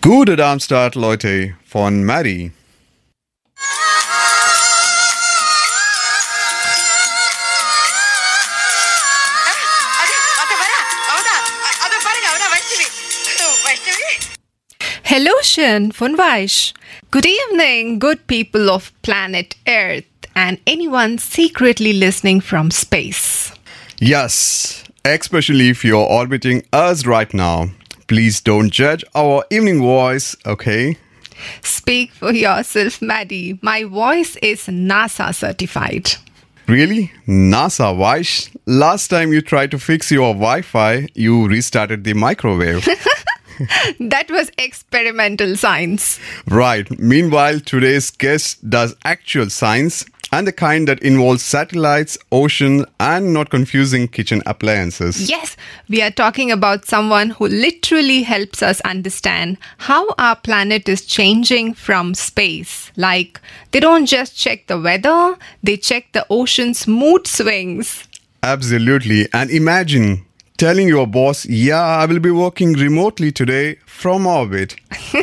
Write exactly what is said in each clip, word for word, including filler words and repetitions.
Gute Darmstadt, Leute, von Maddie. Hello, von Vaish. Good evening, good people of planet Earth and anyone secretly listening from space. Yes, especially if you're orbiting us right now. Please don't judge our evening voice, okay? Speak for yourself, Maddie. My voice is NASA certified. Really? NASA, Vaish? Last time you tried to fix your Wi-Fi, you restarted the microwave. That was experimental science. Right. Meanwhile, today's guest does actual science and the kind that involves satellites, ocean, and not confusing kitchen appliances. Yes, we are talking about someone who literally helps us understand how our planet is changing from space. Like, they don't just check the weather, they check the ocean's mood swings. Absolutely. And imagine telling your boss, yeah, I will be working remotely today from orbit.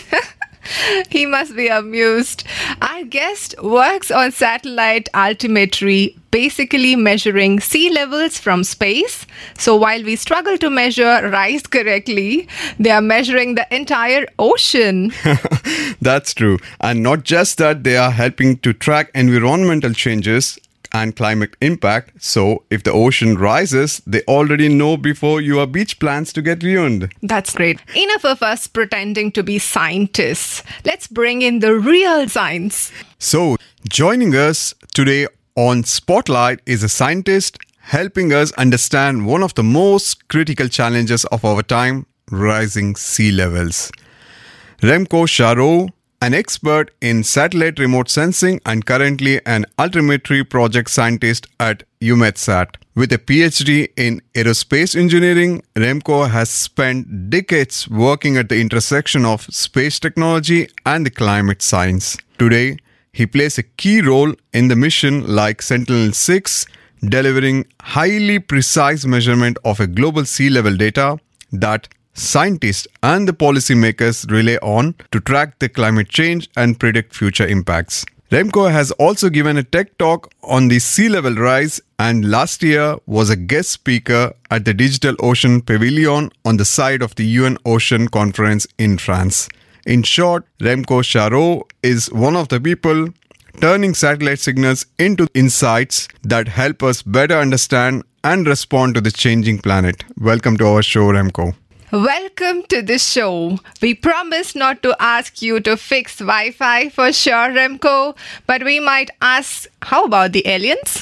He must be amused. Our guest works on satellite altimetry, basically measuring sea levels from space. So while we struggle to measure rise correctly, they are measuring the entire ocean. That's true. And not just that, they are helping to track environmental changes and climate impact. So if the ocean rises, they already know before your beach plans to get ruined. That's great. Enough of us pretending to be scientists. Let's bring in the real science. So joining us today on Spotlight is a scientist helping us understand one of the most critical challenges of our time, rising sea levels. Remco Charot, an expert in satellite remote sensing and currently an altimetry project scientist at EUMETSAT. With a P H D in aerospace engineering, Remco has spent decades working at the intersection of space technology and the climate science. Today, he plays a key role in the mission like Sentinel six, delivering highly precise measurement of a global sea level data that scientists and the policymakers rely on to track the climate change and predict future impacts. Remco has also given a TED talk on the sea level rise and last year was a guest speaker at the Digital Ocean Pavilion on the side of the U N Ocean Conference in France. In short, Remco Charot is one of the people turning satellite signals into insights that help us better understand and respond to the changing planet. Welcome to our show, Remco. Welcome to the show. We promise not to ask you to fix Wi-Fi for sure, Remco, but we might ask, how about the aliens?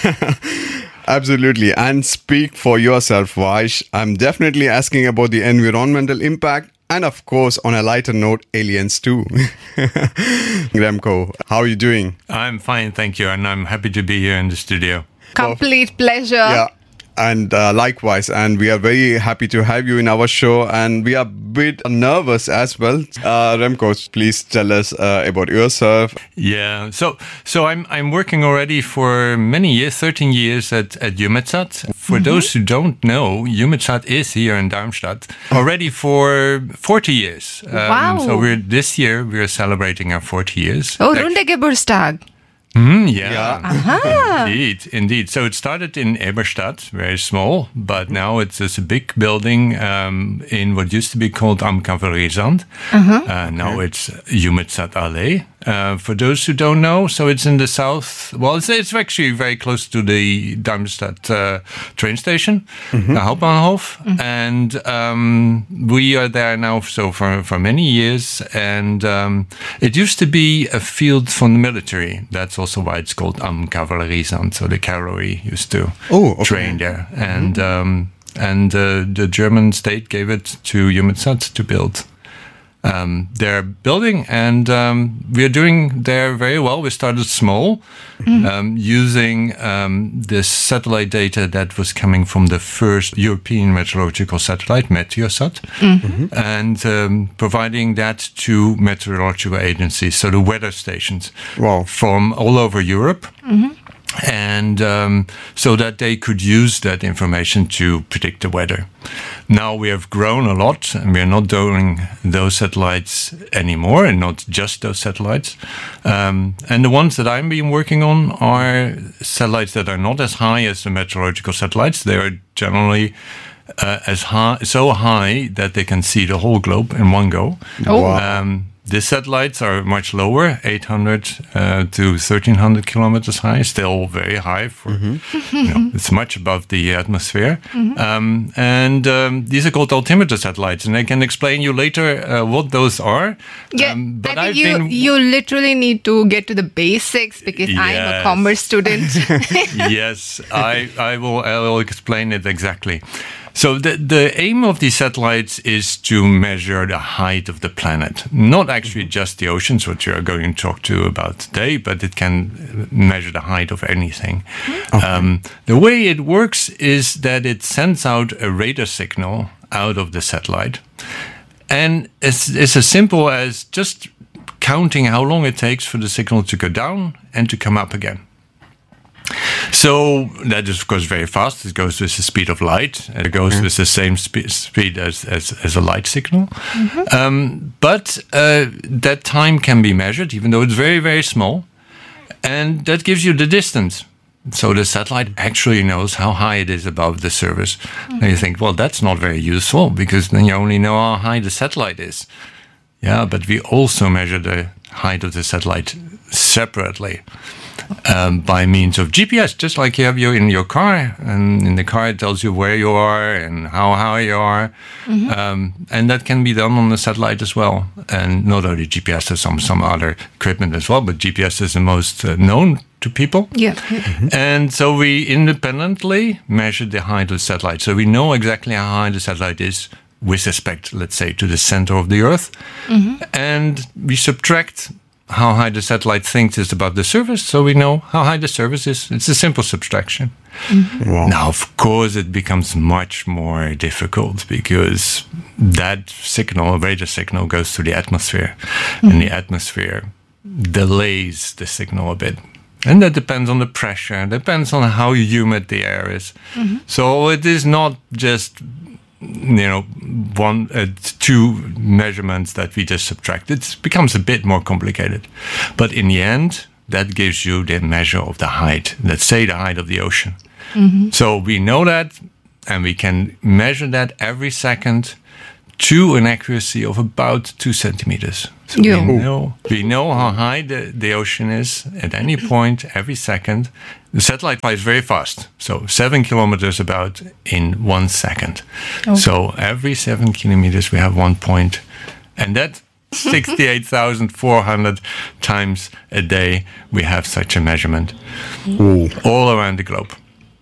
Absolutely. And speak for yourself, Vaish. I'm definitely asking about the environmental impact and, of course, on a lighter note, aliens too. Remco, how are you doing? I'm fine, thank you. And I'm happy to be here in the studio. Complete pleasure. Yeah. And uh, likewise, and we are very happy to have you in our show, and we are a bit nervous as well. Uh, Remco, please tell us uh, about yourself. Yeah, so so I'm I'm working already for many years, thirteen years at, at EUMETSAT. For mm-hmm. those who don't know, EUMETSAT is here in Darmstadt already for forty years. Um, wow. So we're this year we're celebrating our forty years. Oh, Runde Geburtstag. Mm, yeah, yeah. Uh-huh. indeed, indeed. So it started in Eberstadt, very small, but now it's, it's a big building um, in what used to be called Am Kavaleriesand. Uh-huh. Uh, now okay. It's EUMETSAT Allee. Uh, for those who don't know, so it's in the south. Well, it's, it's actually very close to the Darmstadt uh, train station, mm-hmm. the Hauptbahnhof, mm-hmm. and um, we are there now so for, for many years. And um, it used to be a field from the military. That's also why it's called Am Kavaleriesand. So the cavalry used to oh, okay. train there, and mm-hmm. um, and uh, the German state gave it to EUMETSAT to build. Um, their building, and um, we are doing there very well. We started small, mm-hmm. um, using um, this satellite data that was coming from the first European meteorological satellite, Meteosat, mm-hmm. and um, providing that to meteorological agencies, so the weather stations wow. from all over Europe. Mm-hmm. And um, so that they could use that information to predict the weather. Now we have grown a lot, and we are not doing those satellites anymore, and not just those satellites. Um, and the ones that I've been working on are satellites that are not as high as the meteorological satellites. They are generally uh, as high, so high that they can see the whole globe in one go. Oh. Wow. Um, The satellites are much lower, eight hundred uh, to thirteen hundred kilometers high, still very high. For Mm-hmm. you know, it's much above the atmosphere. Um, and um, these are called altimeter satellites, and I can explain you later uh, what those are. Yeah, Um, I think you you literally need to get to the basics because I'm a Yes. commerce student. Yes, I, I will I will explain it exactly. So the, the aim of these satellites is to measure the height of the planet. Not actually just the oceans, which we are going to talk to about today, but it can measure the height of anything. Um, the way it works is that it sends out a radar signal out of the satellite. And it's, it's as simple as just counting how long it takes for the signal to go down and to come up again. So that is, of course, very fast. It goes with the speed of light. It goes mm-hmm. with the same spe- speed as, as, as a light signal. Mm-hmm. Um, but uh, that time can be measured, even though it's very, very small. And that gives you the distance. So the satellite actually knows how high it is above the surface. Mm-hmm. And you think, well, that's not very useful, because then you only know how high the satellite is. Yeah, but we also measure the height of the satellite separately. Um, by means of G P S, just like you have you in your car, and in the car it tells you where you are and how high you are, mm-hmm. um, and that can be done on the satellite as well. And not only G P S, there's some some other equipment as well, but G P S is the most uh, known to people. Yeah. Mm-hmm. And so we independently measure the height of the satellite, so we know exactly how high the satellite is with respect, let's say, to the center of the Earth, mm-hmm. and we subtract how high the satellite thinks is above the surface, so we know how high the surface is. It's a simple subtraction. Mm-hmm. Wow. Now, of course, it becomes much more difficult because that signal, radar signal, goes through the atmosphere, mm-hmm. and the atmosphere delays the signal a bit. And that depends on the pressure, depends on how humid the air is. Mm-hmm. So it is not just you know, one, uh, two measurements that we just subtract. It becomes a bit more complicated. But in the end, that gives you the measure of the height. Let's say the height of the ocean. Mm-hmm. So we know that, and we can measure that every second to an accuracy of about two centimeters. So yeah. we know, we know how high the, the ocean is at any point, every second. The satellite flies very fast, so seven kilometers about in one second. Oh. So every seven kilometers we have one point, and that sixty-eight thousand four hundred times a day we have such a measurement. Ooh. All around the globe.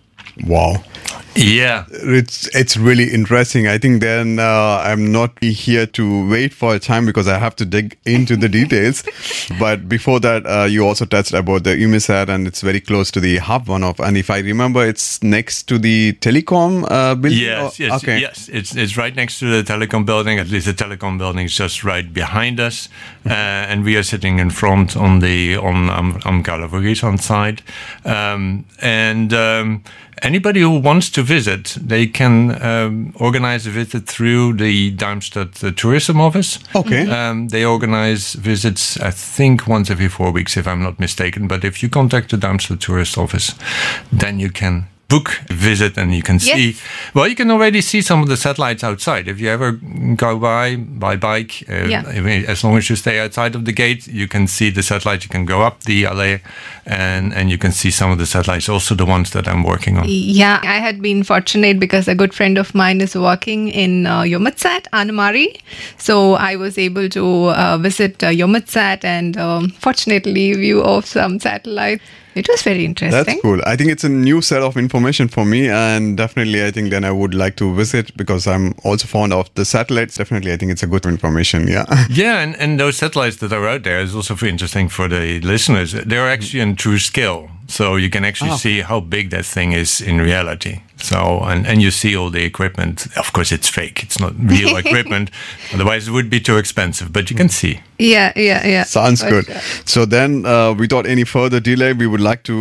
Wow. Yeah, it's it's really interesting. I think then uh, I'm not here to wait for a time because I have to dig into the details. But before that, uh, you also touched about the EUMETSAT, and it's very close to the hub one of. And if I remember, it's next to the telecom uh, building. Yes, yes, okay. yes. It's it's right next to the telecom building. At least the telecom building is just right behind us, uh, and we are sitting in front on the on um, Am Kalverhorizont side, um, and. Um, Anybody who wants to visit, they can um, organize a visit through the Darmstadt uh, Tourism Office. Okay. Um, they organize visits, I think, once every four weeks, if I'm not mistaken. But if you contact the Darmstadt Tourist Office, then you can book a visit and you can yes. see, well, you can already see some of the satellites outside. If you ever go by by bike, uh, yeah. as long as you stay outside of the gate, you can see the satellites. You can go up the alley and, and you can see some of the satellites, also the ones that I'm working on. Yeah, I had been fortunate because a good friend of mine is working in uh, EUMETSAT, Anamari. So I was able to uh, visit uh, EUMETSAT and um, fortunately view of some satellites. It was very interesting. That's cool. I think it's a new set of information for me, and definitely I think then I would like to visit because I'm also fond of the satellites. Definitely, I think it's a good information. Yeah. Yeah, and, and those satellites that are out there is also very interesting for the listeners. They're actually in true scale. So you can actually oh. see how big that thing is in reality. So, and, and you see all the equipment. Of course, it's fake. It's not real equipment. Otherwise, it would be too expensive. But you can see. Yeah, yeah, yeah. Sounds good. Sure. So then, uh, without any further delay, we would like to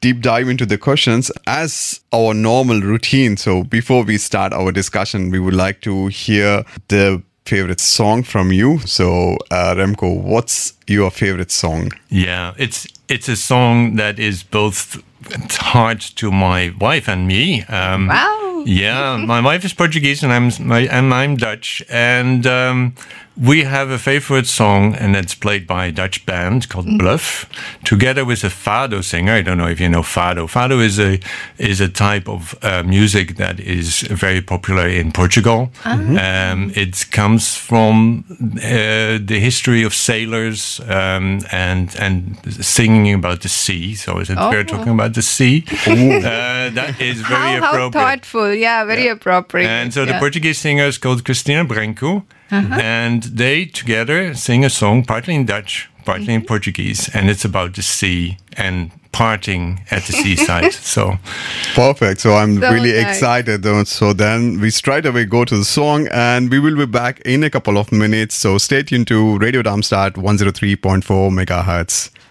deep dive into the questions as our normal routine. So before we start our discussion, we would like to hear the favorite song from you. So uh, Remco, what's your favorite song? Yeah, it's it's a song that is both hard to my wife and me. Um, Wow. Yeah, my wife is Portuguese and I'm my, and I'm Dutch, and um, we have a favorite song, and it's played by a Dutch band called Bluff, together with a fado singer. I don't know if you know fado. Fado is a is a type of uh, music that is very popular in Portugal. Uh-huh. Um, it comes from uh, the history of sailors um, and and singing about the sea. So is it Oh. we're talking about the sea? Uh, that is very How, how appropriate. thoughtful. Yeah, very appropriate. And so the Yeah. Portuguese singer is called Cristina Branco, and they together sing a song partly in Dutch, partly in Portuguese, and it's about the sea and parting at the seaside. So Perfect. So I'm So really nice. excited. though. So then we straight away go to the song, and we will be back in a couple of minutes. So stay tuned to Radio Darmstadt one oh three point four megahertz.